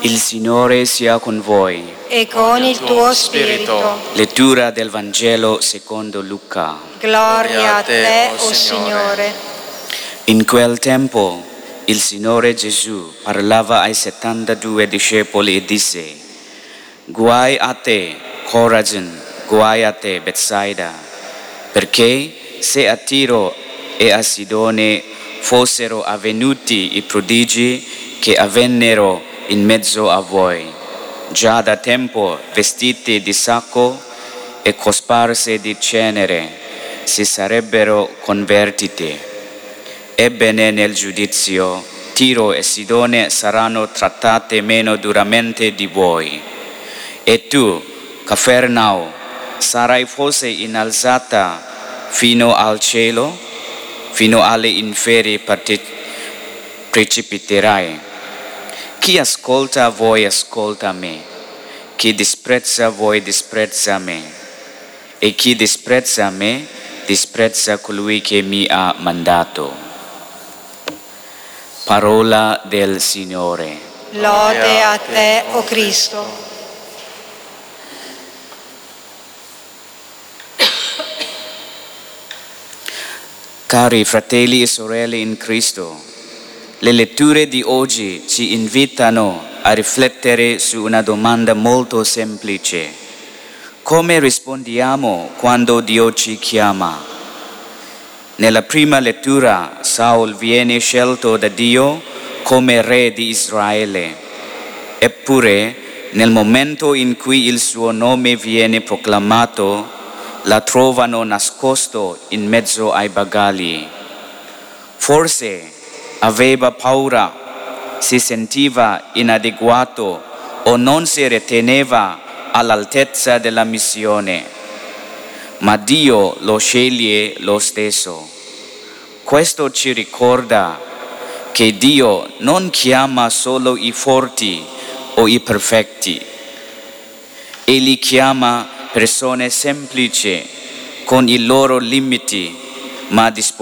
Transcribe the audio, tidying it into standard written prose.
Il Signore sia con voi. E con il tuo spirito. Lettura del Vangelo secondo Luca. Gloria a te, o Signore. In quel tempo il Signore Gesù parlava ai 72 discepoli e disse: Guai a te, Corazin, guai a te, Betsaida, perché se a Tiro e a Sidone fossero avvenuti i prodigi che avvennero in mezzo a voi, già da tempo vestiti di sacco e cosparse di cenere, si sarebbero convertiti. Ebbene, nel giudizio, Tiro e Sidone saranno trattate meno duramente di voi. E tu, Cafarnao, sarai forse innalzata fino al cielo? Fino alle inferi precipiterai. Chi ascolta voi ascolta me, chi disprezza voi disprezza me, e chi disprezza me disprezza colui che mi ha mandato. Parola del Signore. Lode a te, o Cristo. Cari fratelli e sorelle in Cristo, le letture di oggi ci invitano a riflettere su una domanda molto semplice. Come rispondiamo quando Dio ci chiama? Nella prima lettura, Saul viene scelto da Dio come re di Israele. Eppure, nel momento in cui il suo nome viene proclamato, la trovano nascosto in mezzo ai bagagli. Forse aveva paura, si sentiva inadeguato o non si riteneva all'altezza della missione, ma Dio lo sceglie lo stesso. Questo ci ricorda che Dio non chiama solo i forti o i perfetti, Egli chiama persone semplici con i loro limiti, ma disponibili